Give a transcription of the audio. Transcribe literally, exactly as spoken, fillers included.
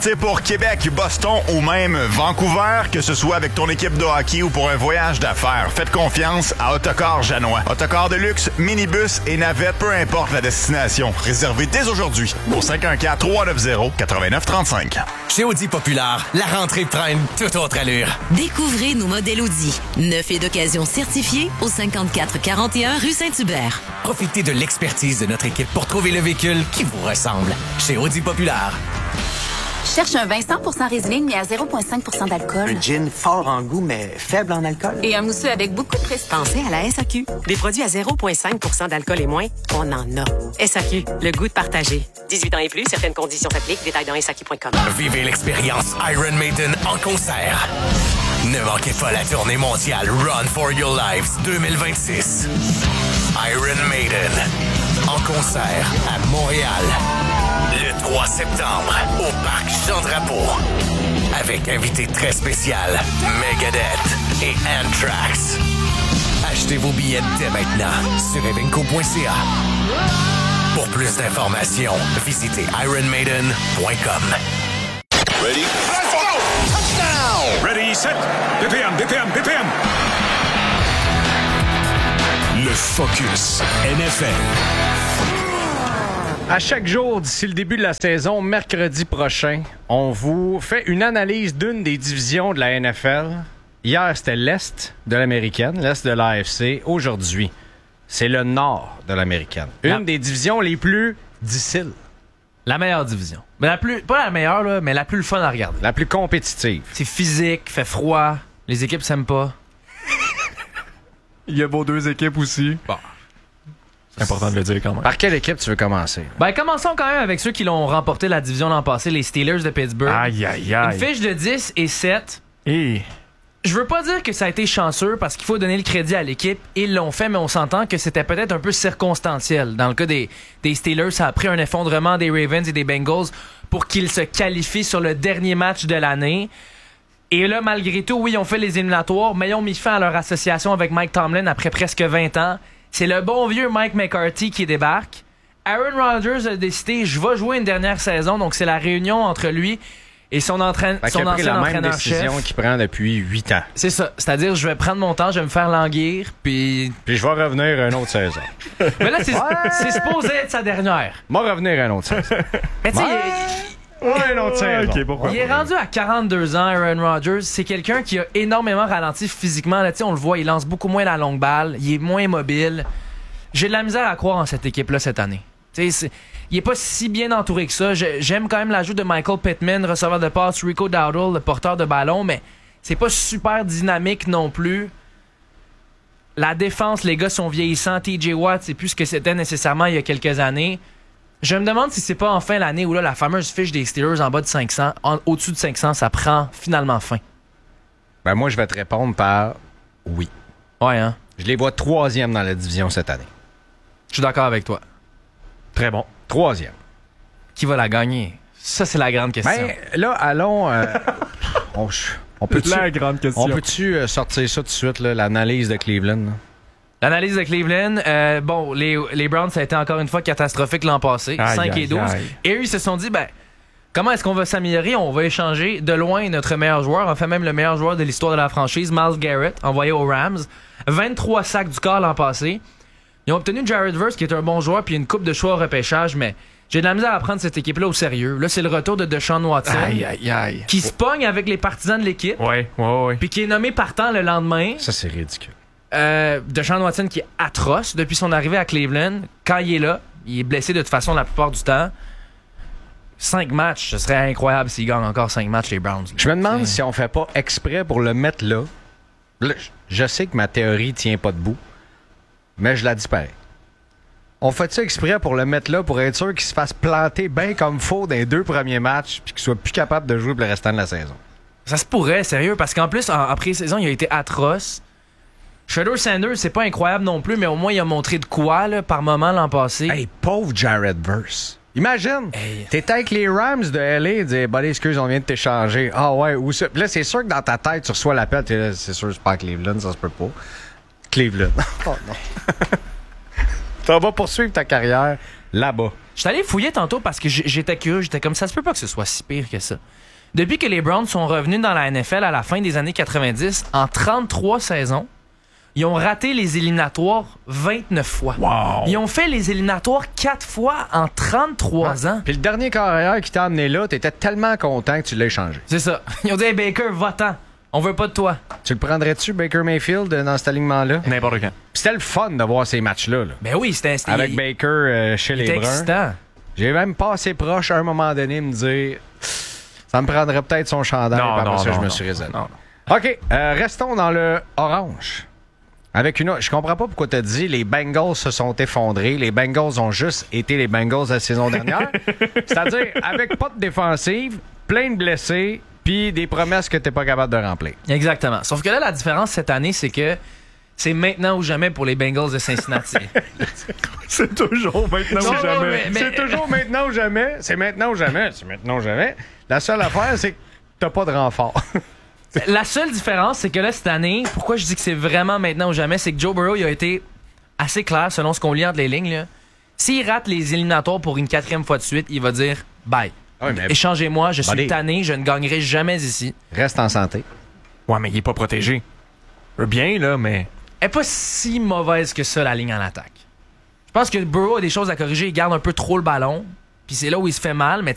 C'est pour Québec, Boston ou même Vancouver, que ce soit avec ton équipe de hockey ou pour un voyage d'affaires, faites confiance à Autocar Janois. Autocar de luxe, minibus et navette, peu importe la destination. Réservez dès aujourd'hui au cinq un quatre, trois neuf zéro, neuf neuf trois cinq. Chez Audi Populaire, la rentrée prend une toute autre allure. Découvrez nos modèles Audi. Neuf et d'occasion certifiés au cinquante-quatre quarante et un rue Saint-Hubert. Profitez de l'expertise de notre équipe pour trouver le véhicule qui vous ressemble. Chez Audi Populaire. Cherche un vin cent pour cent Riesling, mais à zéro virgule cinq pour cent d'alcool. Un gin fort en goût, mais faible en alcool. Et un mousseux avec beaucoup de prestige. Pensez à la S A Q. Des produits à zéro virgule cinq pour cent d'alcool et moins, on en a. S A Q, le goût de partager. dix-huit ans et plus, certaines conditions s'appliquent. Détails dans S A Q point com. Vivez l'expérience Iron Maiden en concert. Ne manquez pas la tournée mondiale Run for Your Lives deux mille vingt-six. Iron Maiden en concert à Montréal. Le trois septembre, au Parc Jean-Drapeau. Avec invité très spécial, Megadeth et Anthrax. Achetez vos billets dès maintenant sur evenco point c a. Pour plus d'informations, visitez iron maiden point com. Ready? Let's go! Touchdown! Ready, set, B P M, B P M, B P M. Le Focus N F L. À chaque jour d'ici le début de la saison, mercredi prochain, on vous fait une analyse d'une des divisions de la N F L. Hier, c'était l'Est de l'Américaine, l'Est de l'A F C. Aujourd'hui, c'est le Nord de l'Américaine. Une la... des divisions les plus difficiles. La meilleure division. Mais la plus, pas la meilleure, là, mais la plus le fun à regarder. La plus compétitive. C'est physique, fait froid, les équipes s'aiment pas. Il y a vos deux équipes aussi. Bon. C'est important de le dire quand même. Par quelle équipe tu veux commencer? Ben, commençons quand même avec ceux qui l'ont remporté la division l'an passé, les Steelers de Pittsburgh. Aïe, aïe, aïe. Une fiche de dix et sept. Et... Je veux pas dire que ça a été chanceux parce qu'il faut donner le crédit à l'équipe. Ils l'ont fait, mais on s'entend que c'était peut-être un peu circonstanciel. Dans le cas des, des Steelers, ça a pris un effondrement des Ravens et des Bengals pour qu'ils se qualifient sur le dernier match de l'année. Et là, malgré tout, oui, ils ont fait les éliminatoires, mais ils ont mis fin à leur association avec Mike Tomlin après presque vingt ans. C'est le bon vieux Mike McCarthy qui débarque. Aaron Rodgers a décidé, je vais jouer une dernière saison, donc c'est la réunion entre lui et son, entraîne, son ancien entraîneur-chef. C'est la même décision qu'il prend depuis huit ans. C'est ça. C'est-à-dire, je vais prendre mon temps, je vais me faire languir, puis... Puis je vais revenir à une autre saison. Mais là, c'est, ouais. c'est supposé être sa dernière. Moi, revenir à une autre saison. Mais tu sais... Ouais, non, ouais, okay, pourquoi il est rendu à quarante-deux ans, Aaron Rodgers. C'est quelqu'un qui a énormément ralenti physiquement. Là, on le voit, il lance beaucoup moins la longue balle. Il est moins mobile. J'ai de la misère à croire en cette équipe-là cette année. C'est, il est pas si bien entouré que ça. J'aime quand même l'ajout de Michael Pittman, receveur de passe, Rico Dowdle, le porteur de ballon, mais c'est pas super dynamique non plus. La défense, les gars sont vieillissants. T J Watt, c'est plus ce que c'était nécessairement il y a quelques années. Je me demande si c'est pas enfin l'année où là, la fameuse fiche des Steelers en bas de cinq cents, en, au-dessus de cinq cents, ça prend finalement fin. Ben moi, je vais te répondre par oui. Ouais, hein? Je les vois troisième dans la division cette année. Je suis d'accord avec toi. Très bon. Troisième. Qui va la gagner? Ça, c'est la grande question. Ben là, allons... Euh, on, on peut-tu, la grande question. On peut-tu euh, sortir ça tout de suite, là, l'analyse de Cleveland? Là? L'analyse de Cleveland, euh, bon, les, les Browns, ça a été encore une fois catastrophique l'an passé, aïe, cinq aïe, et douze. Aïe. Et eux, ils se sont dit, ben, comment est-ce qu'on va s'améliorer? On va échanger de loin notre meilleur joueur, enfin même le meilleur joueur de l'histoire de la franchise, Myles Garrett, envoyé aux Rams. vingt-trois sacs du corps l'an passé. Ils ont obtenu Jared Verse, qui est un bon joueur, puis une coupe de choix au repêchage, mais j'ai de la misère à prendre cette équipe-là au sérieux. Là, c'est le retour de Deshaun Watson, aïe, aïe, aïe. qui se pogne avec les partisans de l'équipe, ouais, ouais, ouais. puis qui est nommé partant le lendemain. Ça, c'est ridicule. Euh, Deshaun Watson qui est atroce depuis son arrivée à Cleveland. Quand il est là, il est blessé de toute façon la plupart du temps. Cinq matchs, ce serait incroyable s'il gagne encore cinq matchs, les Browns. Je me demande c'est... si on fait pas exprès pour le mettre là. là. Je sais que ma théorie tient pas debout, mais je la dis pareil. On fait ça exprès pour le mettre là, pour être sûr qu'il se fasse planter bien comme faux dans les deux premiers matchs, puis qu'il soit plus capable de jouer pour le restant de la saison. Ça se pourrait, sérieux, parce qu'en plus, en, en pré-saison, il a été atroce. Shedeur Sanders, c'est pas incroyable non plus, mais au moins, il a montré de quoi, là, par moment, l'an passé. Hey, pauvre Jared Verse. Imagine, hey. T'es avec les Rams de L A et dis, bah, excuse, on vient de t'échanger. Ah ouais, où ça? Puis là, c'est sûr que dans ta tête, tu reçois l'appel, t'es là, c'est sûr, c'est pas à Cleveland, ça se peut pas. Cleveland. Oh non. Tu vas poursuivre ta carrière là-bas. Je suis allé fouiller tantôt parce que j- j'étais curieux. J'étais comme ça, se peut pas que ce soit si pire que ça. Depuis que les Browns sont revenus dans la N F L à la fin des années quatre-vingt-dix, en trente-trois saisons, ils ont raté les éliminatoires vingt-neuf fois. Wow. Ils ont fait les éliminatoires quatre fois en trente-trois ans. Puis le dernier carrière qui t'a amené là, t'étais tellement content que tu l'as échangé. C'est ça. Ils ont dit, hey Baker, va-t'en. On veut pas de toi. Tu le prendrais-tu, Baker Mayfield, dans cet alignement-là? N'importe quand. Puis c'était le fun de voir ces matchs-là. Là. Ben oui, c'était... c'était Avec il- Baker euh, chez il les était Bruns. excitant. J'ai même passé proche à un moment donné me dire ça me prendrait peut-être son chandail. Non, puis après non, ça, non, je me non. suis réservé. Non, OK, euh, restons dans le orange. Avec une autre- je comprends pas pourquoi tu as dit les Bengals se sont effondrés. Les Bengals ont juste été les Bengals la saison dernière. C'est-à-dire avec pas de défensive, plein de blessés, puis des promesses que t'es pas capable de remplir. Exactement. Sauf que là, la différence cette année, c'est que c'est maintenant ou jamais pour les Bengals de Cincinnati. C'est toujours maintenant Non, ou non, jamais. mais- mais- C'est toujours maintenant ou jamais. C'est maintenant ou jamais. C'est maintenant ou jamais. La seule affaire, c'est que t'as pas de renfort. La seule différence, c'est que là, cette année, pourquoi je dis que c'est vraiment maintenant ou jamais, c'est que Joe Burrow, il a été assez clair, selon ce qu'on lit entre les lignes. Là. S'il rate les éliminatoires pour une quatrième fois de suite, il va dire « Bye. Ouais, mais Échangez-moi, je suis Buddy. tanné, je ne gagnerai jamais ici. reste en santé. Ouais, mais il est pas protégé. Bien, là, mais... » Elle est pas si mauvaise que ça, la ligne en attaque. Je pense que Burrow a des choses à corriger. Il garde un peu trop le ballon. Puis c'est là où il se fait mal. Mais